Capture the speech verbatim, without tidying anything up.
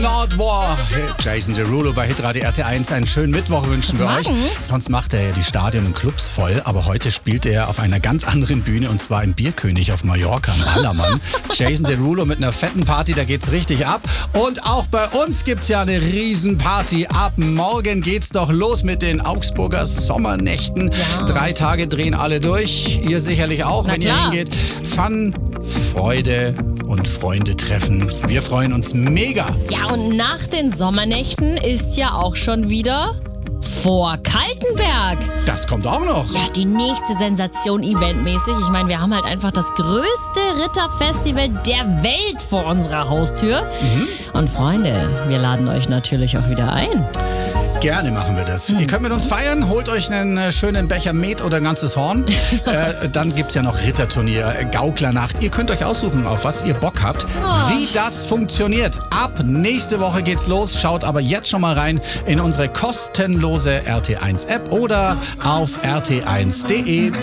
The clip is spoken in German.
Lord War. Jason Derulo bei Hitradio R T eins. Einen schönen Mittwoch wünschen wir euch. Sonst macht er ja die Stadien und Clubs voll, aber heute spielt er auf einer ganz anderen Bühne und zwar im Bierkönig auf Mallorca, im Ballermann. Jason Derulo mit einer fetten Party, da geht's richtig ab. Und auch bei uns gibt's ja eine Riesenparty. Ab morgen geht's doch los mit den Augsburger Sommernächten. Ja. Drei Tage drehen alle durch. Ihr sicherlich auch, Na wenn klar. ihr hingeht. Fun, Freude und Freunde treffen. Wir freuen uns mega. Ja, und nach den Sommernächten ist ja auch schon wieder vor Kaltenberg. Das kommt auch noch. Ja, die nächste Sensation eventmäßig. Ich meine, wir haben halt einfach das größte Ritterfestival der Welt vor unserer Haustür. Mhm. Und Freunde, wir laden euch natürlich auch wieder ein. Gerne machen wir das. Ihr könnt mit uns feiern, holt euch einen äh, schönen Becher Met oder ein ganzes Horn. äh, dann gibt's ja noch Ritterturnier, äh, Gauklernacht. Ihr könnt euch aussuchen, auf was ihr Bock habt. Oh. Wie das funktioniert. Ab nächste Woche geht's los. Schaut aber jetzt schon mal rein in unsere kostenlose R T eins App oder auf r t eins punkt d e.